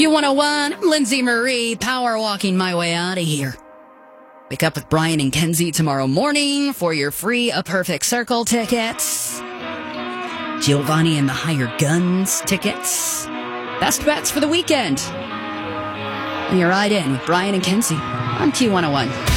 Q101, I'm Lindsay Marie, power walking my way out of here. Wake up with Brian and Kenzie tomorrow morning for your free A Perfect Circle tickets. Giovanni and the Hired Guns tickets. Best bets for the weekend. And you're right in with Brian and Kenzie on Q101.